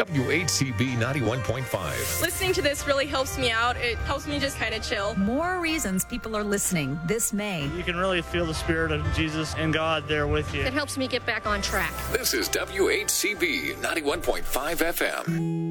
WHCB 91.5. Listening to this really helps me out. It helps me just kind of chill. More reasons people are listening this May. You can really feel the spirit of Jesus and God there with you. It helps me get back on track. This is WHCB 91.5 FM.